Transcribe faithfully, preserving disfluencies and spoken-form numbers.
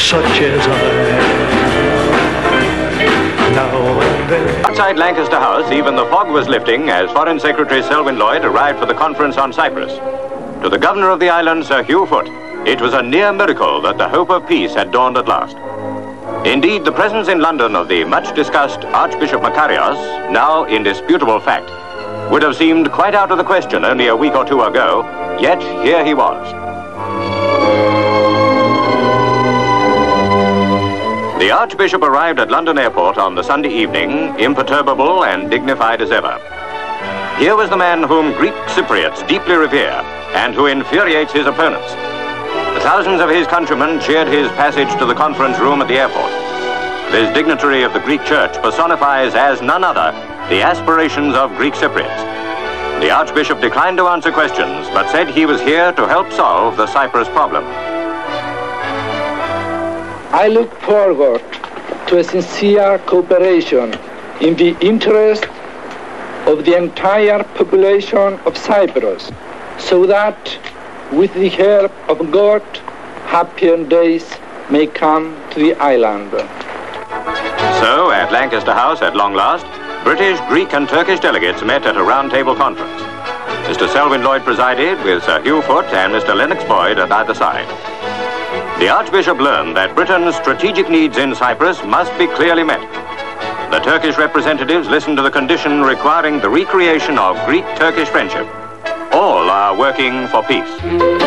such as I am. Now and then. Outside Lancaster House, even the fog was lifting as Foreign Secretary Selwyn Lloyd arrived for the conference on Cyprus. To the governor of the island, Sir Hugh Foot, it was a near miracle that the hope of peace had dawned at last. Indeed, the presence in London of the much-discussed Archbishop Makarios, now indisputable fact, would have seemed quite out of the question only a week or two ago, yet here he was. The Archbishop arrived at London Airport on the Sunday evening, imperturbable and dignified as ever. Here was the man whom Greek Cypriots deeply revere and who infuriates his opponents. The thousands of his countrymen cheered his passage to the conference room at the airport. This dignitary of the Greek Church personifies as none other the aspirations of Greek Cypriots. The Archbishop declined to answer questions, but said he was here to help solve the Cyprus problem. I look forward to a sincere cooperation in the interest of the entire population of Cyprus, so that, with the help of God, happier days may come to the island. So, at Lancaster House, at long last, British, Greek and Turkish delegates met at a round-table conference. Mister Selwyn Lloyd presided, with Sir Hugh Foot and Mister Lennox Boyd at either side. The Archbishop learned that Britain's strategic needs in Cyprus must be clearly met. The Turkish representatives listened to the condition requiring the recreation of Greek-Turkish friendship. All are working for peace.